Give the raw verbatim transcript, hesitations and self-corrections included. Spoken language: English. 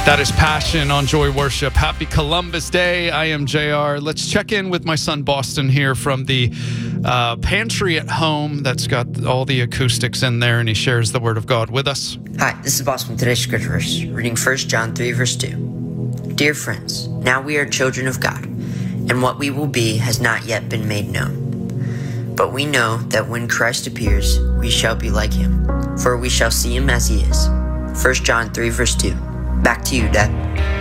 That is Passion on Joy Worship. Happy Columbus Day. I am J R. Let's check in with my son Boston here from the uh, pantry at home that's got all the acoustics in there, and he shares the Word of God with us. Hi, this is Boston with today's scripture verse, reading First John three, verse two. Dear friends, now we are children of God, and what we will be has not yet been made known. But we know that when Christ appears, we shall be like him, for we shall see him as he is. First John three, verse two. Back to you, Dad.